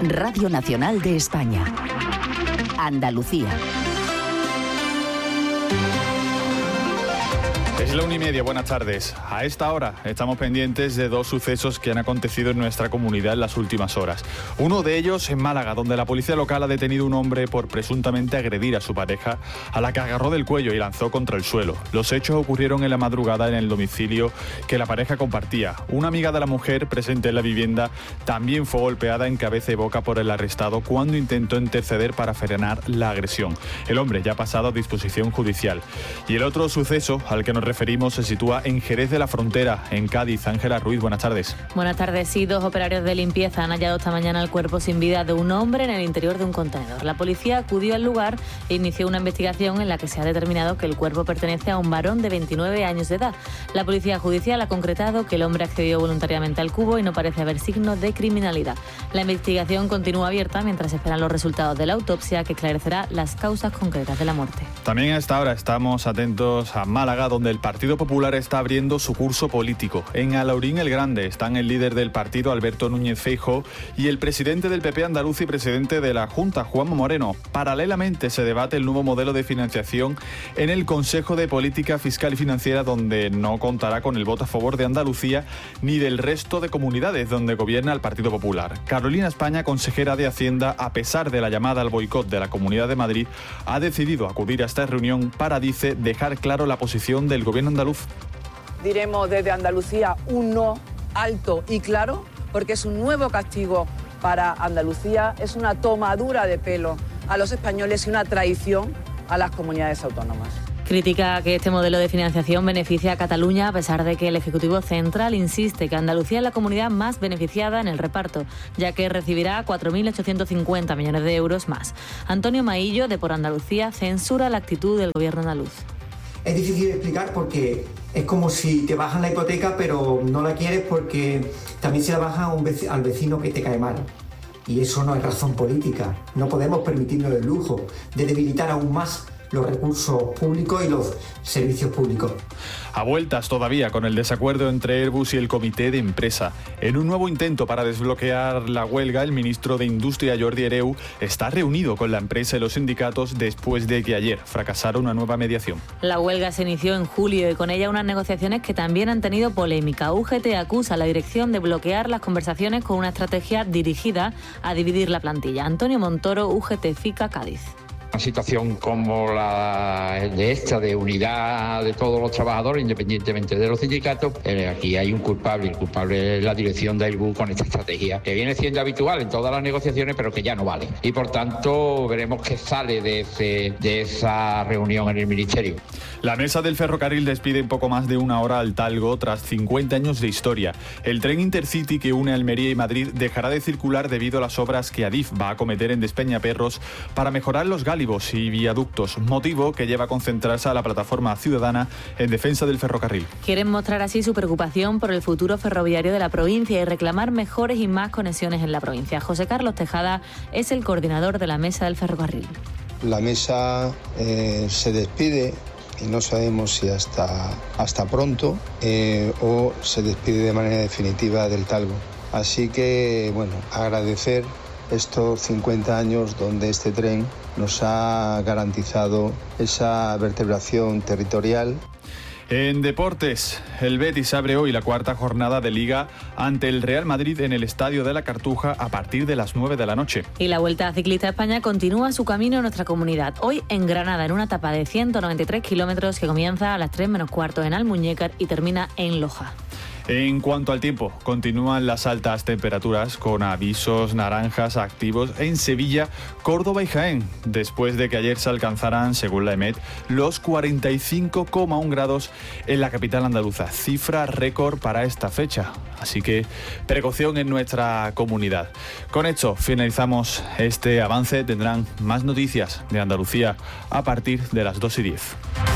Radio Nacional de España. Andalucía. Es la 1:30, buenas tardes. A esta hora estamos pendientes de dos sucesos que han acontecido en nuestra comunidad en las últimas horas. Uno de ellos en Málaga, donde la policía local ha detenido a un hombre por presuntamente agredir a su pareja, a la que agarró del cuello y lanzó contra el suelo. Los hechos ocurrieron en la madrugada en el domicilio que la pareja compartía. Una amiga de la mujer presente en la vivienda también fue golpeada en cabeza y boca por el arrestado cuando intentó interceder para frenar la agresión. El hombre ya ha pasado a disposición judicial. Y el otro suceso al que nos referimos se sitúa en Jerez de la Frontera, en Cádiz. Ángela Ruiz, buenas tardes. Buenas tardes. Sí, dos operarios de limpieza han hallado esta mañana el cuerpo sin vida de un hombre en el interior de un contenedor. La policía acudió al lugar e inició una investigación en la que se ha determinado que el cuerpo pertenece a un varón de 29 años de edad. La policía judicial ha concretado que el hombre accedió voluntariamente al cubo y no parece haber signos de criminalidad. La investigación continúa abierta mientras se esperan los resultados de la autopsia que esclarecerá las causas concretas de la muerte. También a esta hora estamos atentos a Málaga, donde el Partido Popular está abriendo su curso político. En Alaurín el Grande están el líder del partido, Alberto Núñez Feijóo, y el presidente del PP andaluz y presidente de la Junta, Juanma Moreno. Paralelamente se debate el nuevo modelo de financiación en el Consejo de Política Fiscal y Financiera, donde no contará con el voto a favor de Andalucía ni del resto de comunidades donde gobierna el Partido Popular. Carolina España, consejera de Hacienda, a pesar de la llamada al boicot de la Comunidad de Madrid, ha decidido acudir a esta reunión para, dice, dejar claro la posición del gobierno andaluz. Diremos desde Andalucía un no alto y claro, porque es un nuevo castigo para Andalucía, es una tomadura de pelo a los españoles y una traición a las comunidades autónomas. Critica que este modelo de financiación beneficia a Cataluña, a pesar de que el Ejecutivo Central insiste que Andalucía es la comunidad más beneficiada en el reparto, ya que recibirá 4.850 millones de euros más. Antonio Maillo, de Por Andalucía, censura la actitud del gobierno andaluz. Es difícil de explicar porque es como si te bajan la hipoteca pero no la quieres porque también se la bajan al vecino que te cae mal. Y eso no es razón política. No podemos permitirnos el lujo de debilitar aún más los recursos públicos y los servicios públicos. A vueltas todavía con el desacuerdo entre Airbus y el comité de empresa. En un nuevo intento para desbloquear la huelga, el ministro de Industria, Jordi Hereu, está reunido con la empresa y los sindicatos después de que ayer fracasara una nueva mediación. La huelga se inició en julio y con ella unas negociaciones que también han tenido polémica. UGT acusa a la dirección de bloquear las conversaciones con una estrategia dirigida a dividir la plantilla. Antonio Montoro, UGT FICA, Cádiz. Una situación como la de unidad de todos los trabajadores, independientemente de los sindicatos, aquí hay un culpable. El culpable es la dirección de Airbus con esta estrategia, que viene siendo habitual en todas las negociaciones, pero que ya no vale. Y por tanto, veremos qué sale de esa reunión en el Ministerio. La mesa del ferrocarril despide en poco más de una hora al Talgo tras 50 años de historia. El tren Intercity que une Almería y Madrid dejará de circular debido a las obras que Adif va a acometer en Despeñaperros para mejorar los gálibos y viaductos, motivo que lleva a concentrarse a la plataforma ciudadana en defensa del ferrocarril. Quieren mostrar así su preocupación por el futuro ferroviario de la provincia y reclamar mejores y más conexiones en la provincia. José Carlos Tejada es el coordinador de la mesa del ferrocarril. La mesa se despide y no sabemos si hasta pronto o se despide de manera definitiva del Talgo. Así que, bueno, agradecer estos 50 años donde este tren nos ha garantizado esa vertebración territorial. En deportes, el Betis abre hoy la cuarta jornada de Liga ante el Real Madrid en el Estadio de la Cartuja a partir de las 9 de la noche. Y la Vuelta Ciclista a España continúa su camino en nuestra comunidad. Hoy en Granada, en una etapa de 193 kilómetros que comienza a las 3 menos cuarto en Almuñécar y termina en Loja. En cuanto al tiempo, continúan las altas temperaturas con avisos naranjas activos en Sevilla, Córdoba y Jaén, después de que ayer se alcanzaran, según la EMET, los 45,1 grados en la capital andaluza, cifra récord para esta fecha. Así que precaución en nuestra comunidad. Con esto finalizamos este avance. Tendrán más noticias de Andalucía a partir de las 2:10.